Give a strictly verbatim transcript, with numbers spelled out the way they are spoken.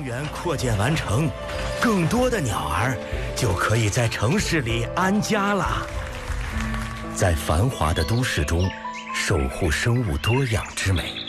园扩建完成，更多的鸟儿就可以在城市里安家了。在繁华的都市中，守护生物多样之美。